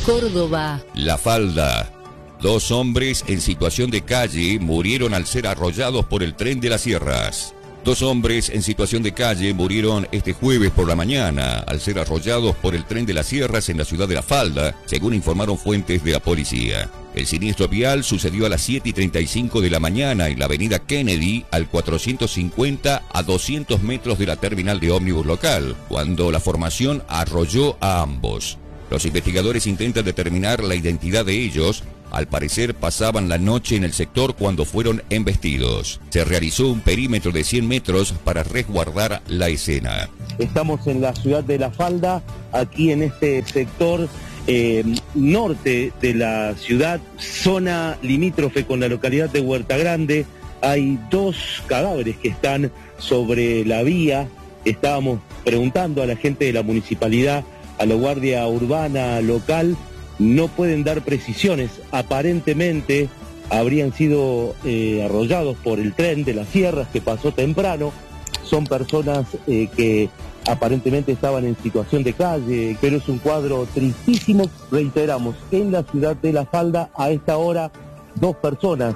Córdoba. La Falda. 2 hombres en situación de calle murieron al ser arrollados por el tren de las sierras. 2 hombres en situación de calle murieron este jueves por la mañana al ser arrollados por el tren de las sierras en la ciudad de La Falda, según informaron fuentes de la policía. El siniestro vial sucedió a las 7:35 de la mañana en la avenida Kennedy, al 450 a 200 metros de la terminal de ómnibus local, cuando la formación arrolló a ambos. Los investigadores intentan determinar la identidad de ellos. Al parecer pasaban la noche en el sector cuando fueron embestidos. Se realizó un perímetro de 100 metros para resguardar la escena. Estamos en la ciudad de La Falda, aquí en este sector norte de la ciudad, zona limítrofe con la localidad de Huerta Grande. Hay 2 cadáveres que están sobre la vía. Estábamos preguntando a la gente de la municipalidad, a la guardia urbana local. No pueden dar precisiones. Aparentemente habrían sido arrollados por el tren de las sierras que pasó temprano. Son personas que aparentemente estaban en situación de calle, pero es un cuadro tristísimo. Reiteramos, en la ciudad de La Falda a esta hora 2 personas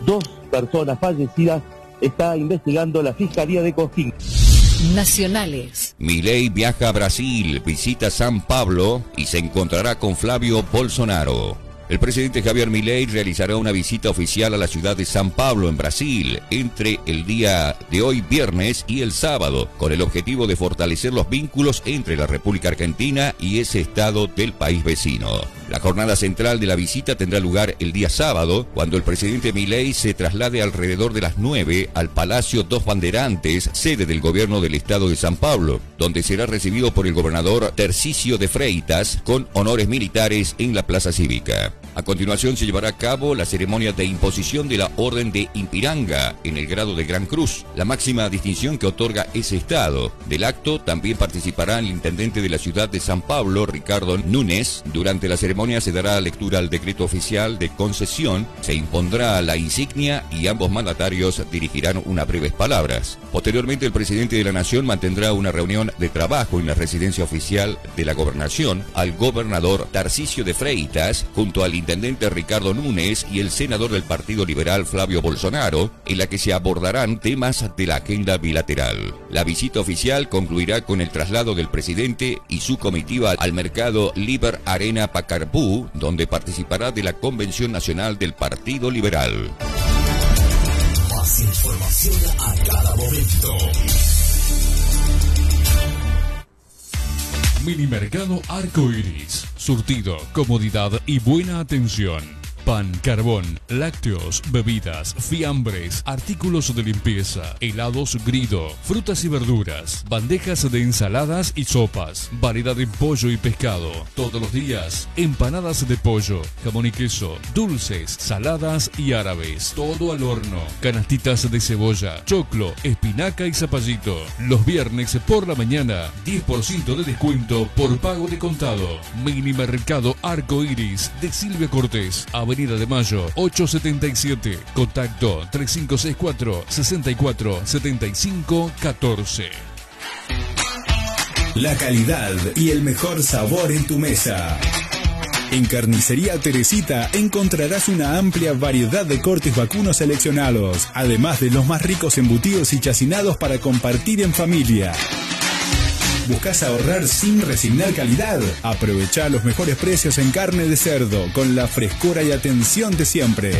fallecidas. Está investigando la Fiscalía de Cosquín. Nacionales. Milei viaja a Brasil, visita San Pablo y se encontrará con Flavio Bolsonaro. El presidente Javier Milei realizará una visita oficial a la ciudad de San Pablo, en Brasil, entre el día de hoy, viernes, y el sábado, con el objetivo de fortalecer los vínculos entre la República Argentina y ese estado del país vecino. La jornada central de la visita tendrá lugar el día sábado, cuando el presidente Milei se traslade alrededor de las 9 al Palacio Dos Bandeirantes, sede del gobierno del estado de San Pablo, donde será recibido por el gobernador Tarcísio de Freitas con honores militares en la plaza cívica. A continuación se llevará a cabo la ceremonia de imposición de la Orden de Ipiranga en el grado de Gran Cruz, la máxima distinción que otorga ese estado. Del acto también participará el intendente de la ciudad de San Pablo, Ricardo Núñez. Durante la ceremonia se dará lectura al decreto oficial de concesión, se impondrá la insignia y ambos mandatarios dirigirán unas breves palabras. Posteriormente, el presidente de la Nación mantendrá una reunión de trabajo en la residencia oficial de la Gobernación al gobernador Tarcísio de Freitas, junto al intendente Ricardo Núñez y el senador del Partido Liberal Flavio Bolsonaro, en la que se abordarán temas de la agenda bilateral. La visita oficial concluirá con el traslado del presidente y su comitiva al mercado Liber Arena Pacaembu, donde participará de la Convención Nacional del Partido Liberal. Más información a cada momento. Minimercado Arcoiris. Surtido, comodidad y buena atención. Pan, carbón, lácteos, bebidas, fiambres, artículos de limpieza, helados Grido, frutas y verduras, bandejas de ensaladas y sopas, variedad de pollo y pescado. Todos los días, empanadas de pollo, jamón y queso, dulces, saladas y árabes. Todo al horno. Canastitas de cebolla, choclo, espinaca y zapallito. Los viernes por la mañana, 10% de descuento por pago de contado. Minimercado Arcoiris de Silvia Cortés, Avenida de Mayo, 877. Contacto 3564 64 75 14. La calidad y el mejor sabor en tu mesa. En Carnicería Teresita encontrarás una amplia variedad de cortes vacunos seleccionados, además de los más ricos embutidos y chacinados para compartir en familia. ¿Buscas ahorrar sin resignar calidad? Aprovecha los mejores precios en carne de cerdo con la frescura y atención de siempre.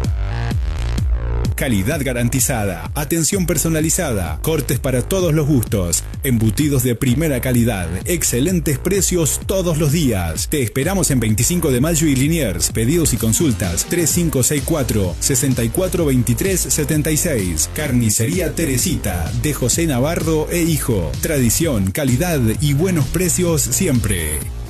Calidad garantizada, atención personalizada, cortes para todos los gustos, embutidos de primera calidad, excelentes precios todos los días. Te esperamos en 25 de Mayo y Liniers. Pedidos y consultas 3564 6423 76. Carnicería Teresita de José Navarro e Hijo. Tradición, calidad y buenos precios siempre.